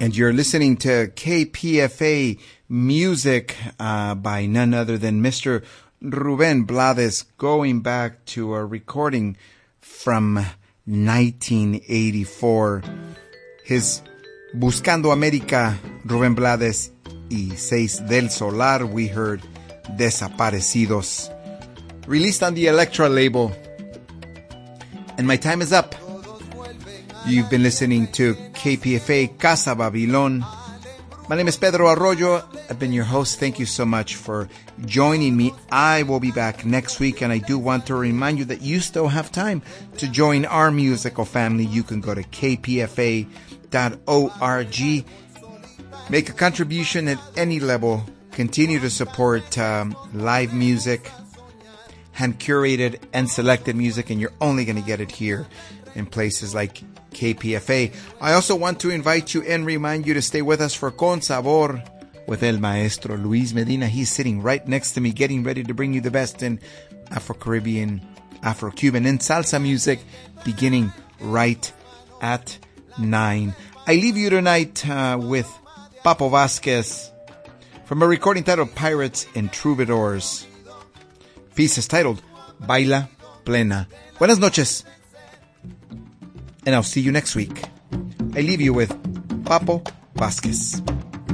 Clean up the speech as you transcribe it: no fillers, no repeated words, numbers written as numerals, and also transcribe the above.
And you're listening to KPFA music by none other than Mr. Rubén Blades, going back to a recording from 1984. His Buscando América, Rubén Blades y Seis del Solar, we heard Desaparecidos, released on the Elektra label. And my time is up. You've been listening to KPFA Casa Babilón. My name is Pedro Arroyo. I've been your host. Thank you so much for joining me. I will be back next week, and I do want to remind you that you still have time to join our musical family. You can go to kpfa.org. Make a contribution at any level. Continue to support live music, hand-curated and selected music, and you're only going to get it here in places like KPFA. I also want to invite you and remind you to stay with us for Con Sabor with El Maestro Luis Medina. He's sitting right next to me, getting ready to bring you the best in Afro-Caribbean, Afro-Cuban, and salsa music, beginning right at 9. I leave you tonight with Papo Vasquez from a recording titled Pirates and Troubadours. Piece is titled Baila Plena. Buenas noches. And I'll see you next week. I leave you with Papo Vasquez.